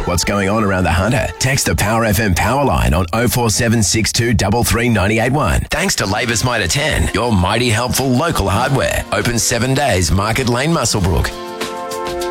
what's going on around the Hunter? Text the Power FM power line on 0476 233 981. Thanks to Labour's Mitre 10, your mighty helpful local hardware. Open 7 days, Market Lane, Muswellbrook.